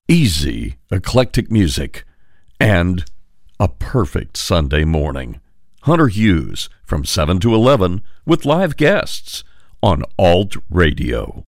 easy, eclectic music, and a perfect Sunday morning. Hunter Hughes from 7 to 11 with live guests on Alt Radio.